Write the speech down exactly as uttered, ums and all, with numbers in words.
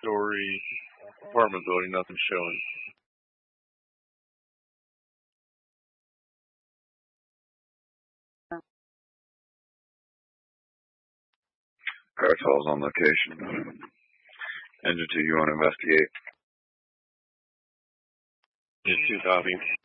story apartment building, nothing showing. Cartel's on location. Engine two, you want to investigate? Yeah, two copy.